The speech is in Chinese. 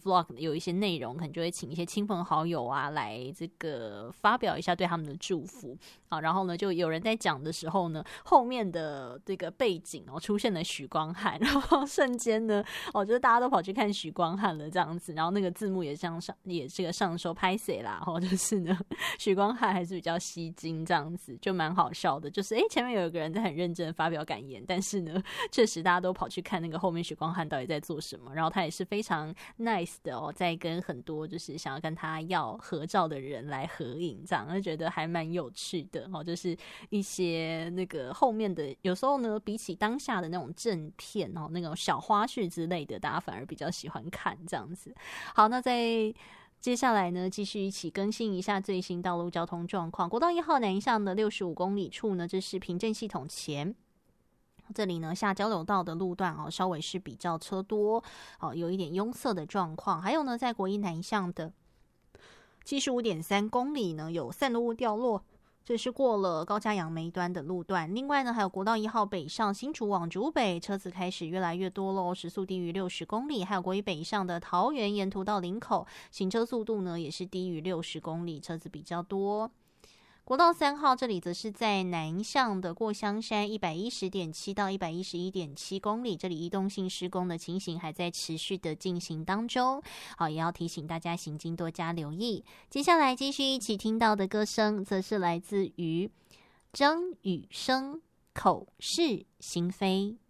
vlog 有一些内容，可能就会请一些亲朋好友啊来这个发表一下对他们的祝福啊。然后呢，就有人在讲的时候呢，后面的这个背景出现了许光汉，然后瞬间呢就是大家都跑去看许光汉了这样子，然后那个字幕也这个上说拍谁啦，就是呢许光汉还是比较吸睛这样子，就蛮好笑的。就是前面有一个人在很认真的发表感言，但是呢确实大家都跑去看那个后面许光汉到底在做什么，然后他也是非常 nice 的在跟很多就是想要跟他要合照的人来合影，这样就觉得还蛮有趣的就是一些那个后面的有时候呢比起当下的那种正片那种小花絮之类的，大家反而比较喜欢看这样子。好，那在接下来呢，继续一起更新一下最新道路交通状况。国道1号南一向的65公里处呢，这是平镇系统前。这里呢，下交流道的路段稍微是比较车多有一点拥塞的状况。还有呢，在国一南向的75.3公里呢，有散落物掉落，这是过了高嘉阳梅端的路段。另外呢，还有国道1号北上新竹往竹北，车子开始越来越多咯，时速低于60公里。还有国一北上的桃园沿途到林口，行车速度呢也是低于60公里，车子比较多。国道3号这里则是在南向的过香山 110.7 到 111.7 公里，这里移动性施工的情形还在持续的进行当中。好，也要提醒大家行经多加留意。接下来继续一起听到的歌声，则是来自于张雨生《口是心非》。